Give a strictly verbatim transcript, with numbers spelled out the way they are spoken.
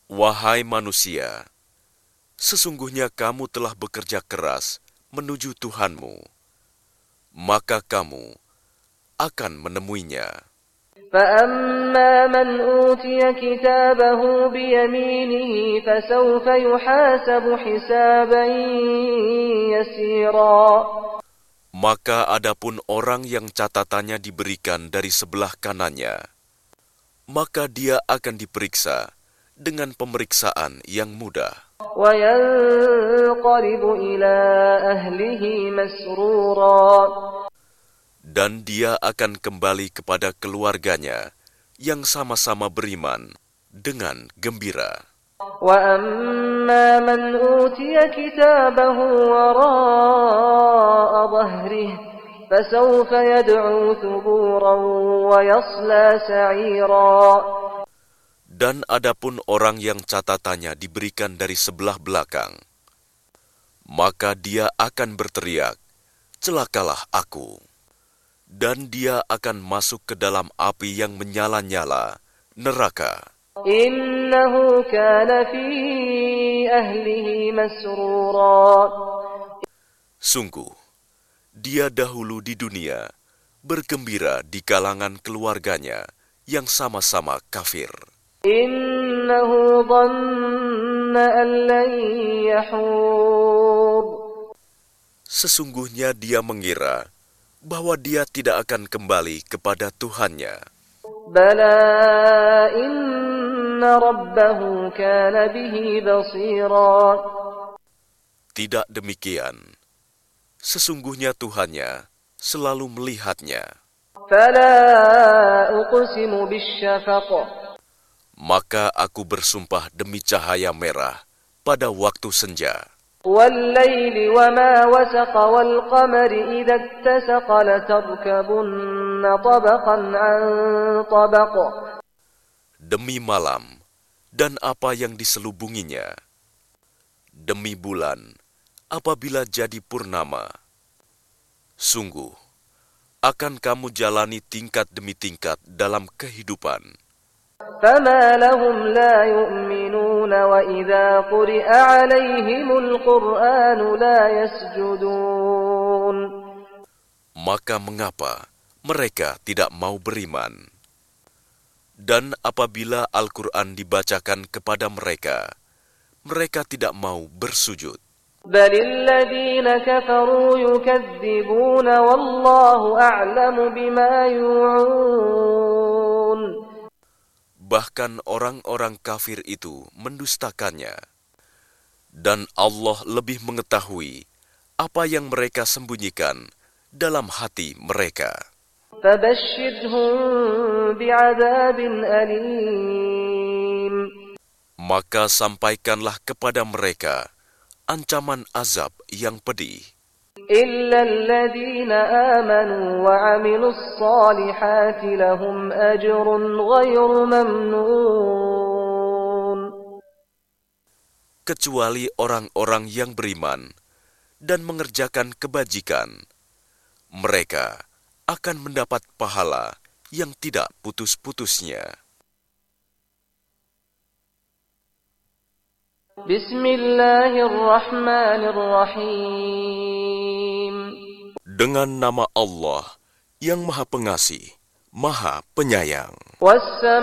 Wahai manusia, sesungguhnya kamu telah bekerja keras menuju Tuhanmu, maka kamu akan menemuinya. فأما من أوتي كتابه بيمينه فسوف يحاسب حسابا يسيرا. Maka adapun orang yang catatannya diberikan dari sebelah kanannya, maka dia akan diperiksa dengan pemeriksaan yang mudah. وينقلب إلى أهله مسرورا. Dan dia akan kembali kepada keluarganya yang sama-sama beriman dengan gembira. وأما من أوتي كتابه وراء ظهره فسوف يدعو ثبورا ويصلى سعيرا. Dan adapun orang yang catatannya diberikan dari sebelah belakang, maka dia akan berteriak, "Celakalah aku!" Dan dia akan masuk ke dalam api yang menyala-nyala, neraka. Innahu kana fi ahlihi masrura. Sungguh, dia dahulu di dunia bergembira di kalangan keluarganya yang sama-sama kafir. Innahu dhanna an lan yahur. Sesungguhnya dia mengira bahwa dia tidak akan kembali kepada Tuhannya. Bala inna rabbahu kana bihi basira. Tidak demikian. Sesungguhnya Tuhannya selalu melihatnya. Fala uqsimu bisyafaq. Maka aku bersumpah demi cahaya merah pada waktu senja. وَاللَّيْلِ وَمَا وَسَقَ وَالْقَمَرِ إِذَا اتَّسَقَ لَتَرْكَبُنَّ طَبَقًا عَنْ طَبَقٍ. Demi malam dan apa yang diselubunginya. Demi bulan apabila jadi purnama. Sungguh, akan kamu jalani tingkat demi tingkat dalam kehidupan. فَمَا لَهُمْ لَا يُؤْمِنُونَ وَإِذَا قُرِئَ عَلَيْهِمُ الْقُرْآنُ لَا يَسْجُدُونَ. Maka mengapa mereka tidak mau beriman? Dan apabila Al-Quran dibacakan kepada mereka, mereka tidak mau bersujud. بَلِ الَّذِينَ كَفَرُوا يُكَذِّبُونَ وَاللَّهُ أَعْلَمُ بِمَا يُوعُونَ. Bahkan orang-orang kafir itu mendustakannya. Dan Allah lebih mengetahui apa yang mereka sembunyikan dalam hati mereka. فَبَشِّرْهُم بِعَذَابٍ أَلِيمٍ. Maka sampaikanlah kepada mereka ancaman azab yang pedih. إِلَّا الَّذِينَ آمَنُوا وَعَمِلُوا الصَّالِحَاتِ لَهُمْ أَجْرٌ غَيْرُ مَمْنُونٍ. Kecuali orang-orang yang beriman dan mengerjakan kebajikan, mereka akan mendapat pahala yang tidak putus-putusnya. Bismillahirrahmanirrahim. Dengan nama Allah yang Maha Pengasih, Maha Penyayang. Was